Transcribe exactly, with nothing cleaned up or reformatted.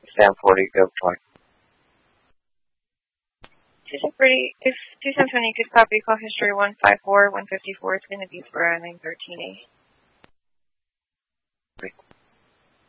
seven forty, go twenty. two seven forty, if two seven twenty could copy call history one five four, one fifty-four, it's going to be for nine thirteen A.